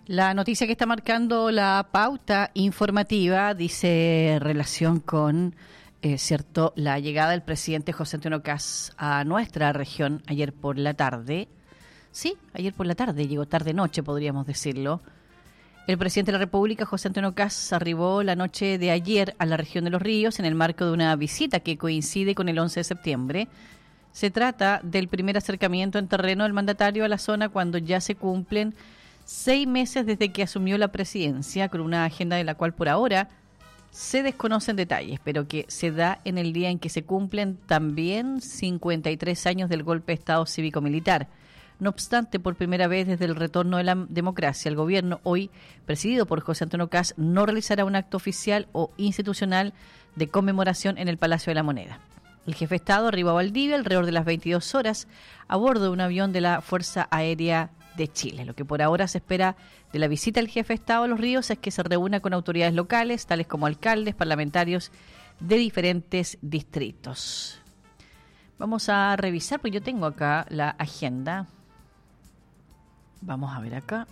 La noticia que está marcando la pauta informativa dice relación con la llegada del presidente José Antonio Kast a nuestra región ayer por la tarde. Sí, ayer por la tarde, llegó tarde-noche, podríamos decirlo. El presidente de la República, José Antonio Kast, arribó la noche de ayer a la región de Los Ríos en el marco de una visita que coincide con el 11 de septiembre. Se trata del primer acercamiento en terreno del mandatario a la zona cuando ya se cumplen 6 meses desde que asumió la presidencia, con una agenda de la cual por ahora se desconocen detalles, pero que se da en el día en que se cumplen también 53 años del golpe de Estado cívico-militar. No obstante, por primera vez desde el retorno de la democracia, el gobierno, hoy presidido por José Antonio Kast, no realizará un acto oficial o institucional de conmemoración en el Palacio de la Moneda. El jefe de Estado arribó a Valdivia alrededor de las 22 horas a bordo de un avión de la Fuerza Aérea de Chile. Lo que por ahora se espera de la visita del jefe de Estado a Los Ríos es que se reúna con autoridades locales, tales como alcaldes, parlamentarios de diferentes distritos. Vamos a revisar, porque yo tengo acá la agenda. Vamos a ver acá.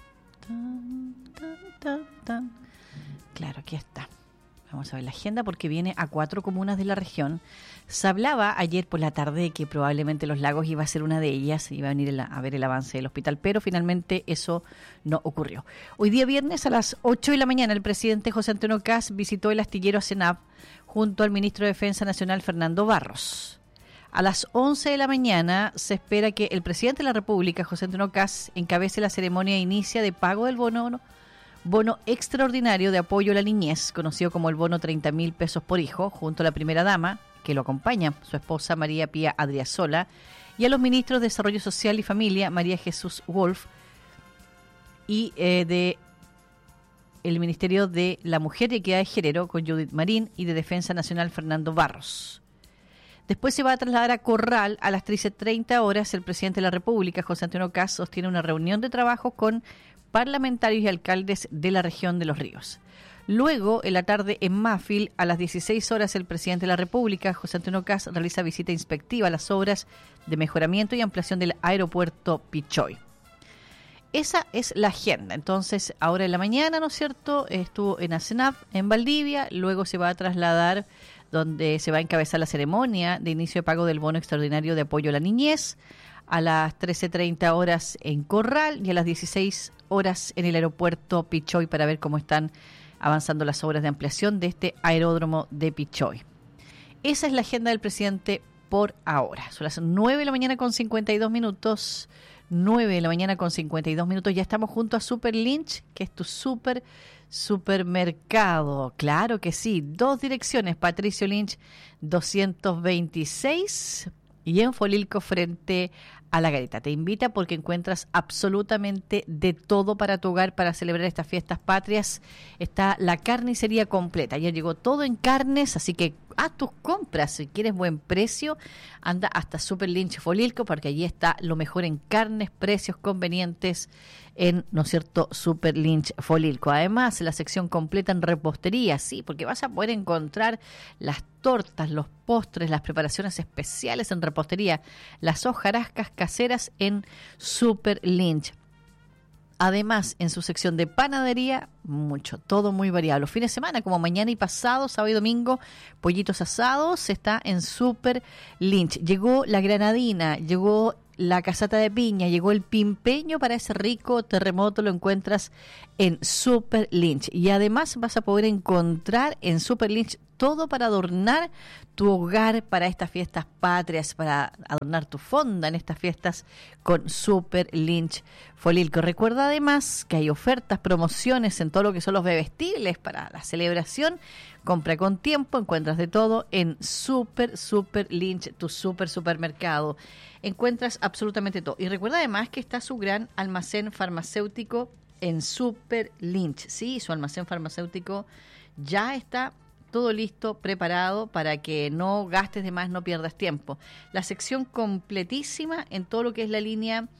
Claro, aquí está. Vamos a ver la agenda porque viene a 4 comunas de la región. Se hablaba ayer por la tarde de que probablemente Los Lagos iba a ser una de ellas, iba a venir a ver el avance del hospital, pero finalmente eso no ocurrió. Hoy día viernes a las 8 de la mañana el presidente José Antonio Kast visitó el astillero Asenap junto al ministro de Defensa Nacional Fernando Barros. A las 11 de la mañana se espera que el presidente de la República, José Antonio Kast, encabece la ceremonia de inicio de pago del bono extraordinario de apoyo a la niñez, conocido como el bono 30.000 pesos por hijo, junto a la primera dama, que lo acompaña, su esposa María Pía Adriasola, y a los ministros de Desarrollo Social y Familia, María Jesús Wolf, y de el Ministerio de la Mujer y Equidad de Género, con Judith Marín, y de Defensa Nacional, Fernando Barros. Después se va a trasladar a Corral a las 13:30 horas. El presidente de la República, José Antonio Kast, sostiene una reunión de trabajo con parlamentarios y alcaldes de la región de Los Ríos. Luego, en la tarde, en Mafil, a las 16 horas, el presidente de la República, José Antonio Kast, realiza visita inspectiva a las obras de mejoramiento y ampliación del aeropuerto Pichoy. Esa es la agenda. Entonces, ahora en la mañana, ¿no es cierto?, estuvo en Asenap, en Valdivia, luego se va a trasladar donde se va a encabezar la ceremonia de inicio de pago del bono extraordinario de apoyo a la niñez, a las 13:30 horas en Corral y a las 16 horas en el aeropuerto Pichoy para ver cómo están avanzando las obras de ampliación de este aeródromo de Pichoy. Esa es la agenda del presidente por ahora. Son las 9 de la mañana con 52 minutos. 9 de la mañana con 52 minutos. Ya estamos junto a Super Lynch, que es tu supermercado. Claro que sí. 2 direcciones. Patricio Lynch 226 y en Folilco frente a la Garita. Te invita porque encuentras absolutamente de todo para tu hogar para celebrar estas fiestas patrias. Está la carnicería completa. Ya llegó todo en carnes, así que haz tus compras. Si quieres buen precio, anda hasta Super Lynch Folilco porque allí está lo mejor en carnes, precios convenientes en, ¿no es cierto?, Super Lynch Folilco. Además, la sección completa en repostería, sí, porque vas a poder encontrar las tortas, los postres, las preparaciones especiales en repostería, las hojarascas caseras en Super Lynch. Además, en su sección de panadería, todo muy variado. Los fines de semana, como mañana y pasado, sábado y domingo, pollitos asados, está en Super Lynch. Llegó la granadina, llegó la casata de piña, llegó el pimpeño para ese rico terremoto, lo encuentras en Super Lynch. Y además vas a poder encontrar en Super Lynch todo para adornar tu hogar para estas fiestas patrias, para adornar tu fonda en estas fiestas con Super Lynch Folilco. Recuerda además que hay ofertas, promociones en todo lo que son los bebestibles para la celebración. Compra con tiempo, encuentras de todo en Super Lynch, tu supermercado. Encuentras absolutamente todo. Y recuerda además que está su gran almacén farmacéutico en Super Lynch. Sí, su almacén farmacéutico ya está todo listo, preparado para que no gastes de más, no pierdas tiempo. La sección completísima en todo lo que es la línea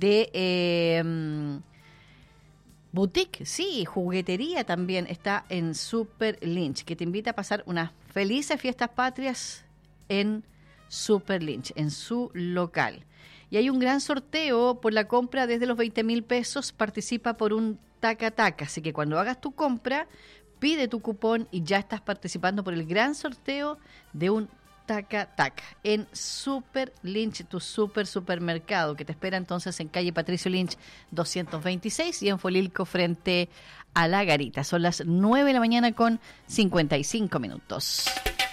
de boutique, sí, juguetería también está en Super Lynch, que te invita a pasar unas felices fiestas patrias en Super Lynch, en su local. Y hay un gran sorteo por la compra desde los 20.000 pesos, participa por un taca-taca. Así que cuando hagas tu compra, pide tu cupón y ya estás participando por el gran sorteo de un taca-taca en Super Lynch, tu supermercado, que te espera entonces en calle Patricio Lynch 226 y en Folilco frente a La Garita. Son las 9 de la mañana con 55 minutos.